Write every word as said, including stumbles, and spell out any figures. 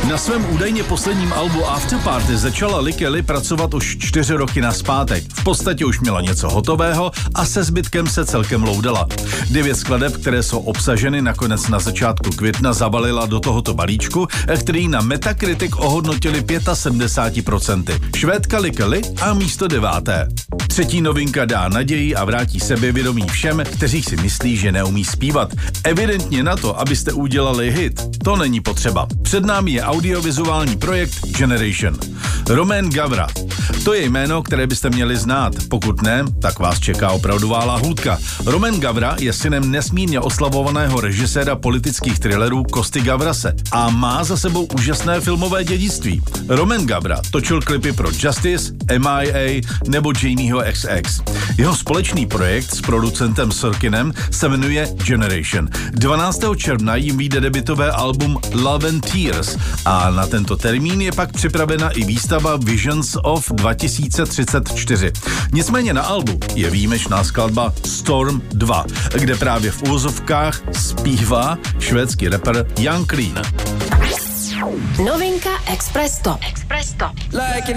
Na svém údajně posledním albu Afterparty začala Lee Kelly pracovat už čtyři roky nazpátek. V podstatě už měla něco hotového a se zbytkem se celkem loudala. Devět skladeb, které jsou obsaženy, nakonec na začátku května zabalila do tohoto balíčku, který na Metacritic ohodnotili sedmdesát pět procent. Švédka Lee Kelly a místo deváté. Třetí novinka dá naději a vrátí sebevědomí všem, kteří si myslí, že neumí zpívat. Evidentně na to, abyste udělali hit, to není potřeba. Před námi je audiovizuální projekt Generation. Romain Gavra. To je jméno, které byste měli znát. Pokud ne, tak vás čeká opravdová lahůdka. Romain Gavra je synem nesmírně oslavovaného režiséra politických thrillerů Costy Gavrase a má za sebou úžasné filmové dědictví. Romain Gavra točil klipy pro Justice, M I A nebo Jamieho X X. Jeho společný projekt s producentem Sorkinem se jmenuje Generation. dvanáctého června jim vyjde debutové album Love and Tears a na tento termín je pak připravena i výstava Visions of dva tisíce třicet čtyři. Nicméně na albu je výjimečná skladba Storm dva, kde právě v úvozovkách zpívá švédský rapper Young Clean. Novinka Express Stop. Express Stop. Like